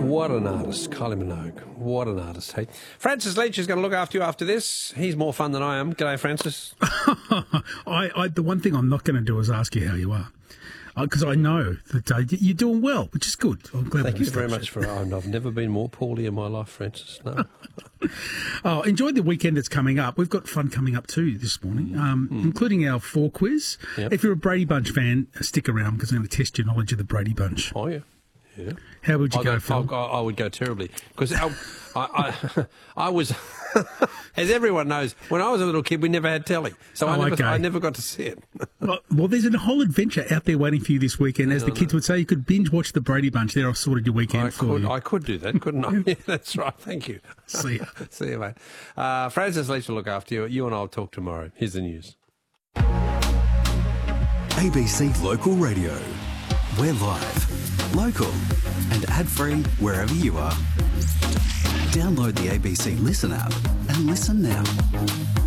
What an artist, Kylie Minogue. What an artist, hey. Francis Leach is going to look after you after this. He's more fun than I am. G'day, Francis. The one thing I'm not going to do is ask you how you are. Because I know that you're doing well, which is good. I'm glad. Thank you very much for I've never been more poorly in my life, Francis. No. Enjoy the weekend that's coming up. We've got fun coming up too this morning, including our 4 quiz. Yep. If you're a Brady Bunch fan, stick around because I'm going to test your knowledge of the Brady Bunch. Oh, yeah. Yeah. How would you go, Phil? I would go terribly because I was, as everyone knows, when I was a little kid, we never had telly, so I never got to see it. well, there's a whole adventure out there waiting for you this weekend. As the kids would say, you could binge watch the Brady Bunch. There, I've sorted your weekend for you. I could do that, couldn't I? Yeah, that's right. Thank you. See you. See you, mate. Francis Leach will look after you. You and I will talk tomorrow. Here's the news. ABC Local Radio. We're live, local, and ad-free wherever you are. Download the ABC Listen app and listen now.